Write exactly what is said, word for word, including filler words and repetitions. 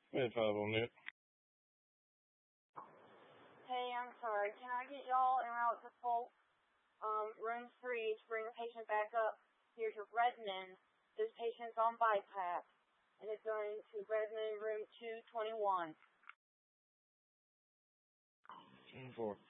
Mid five on it. Hey, I'm sorry. Can I get y'all en route to Polk, um, room three to bring the patient back up here to Redmond? This patient's on bypass, and it's going to Redmond room two twenty-one. ten four.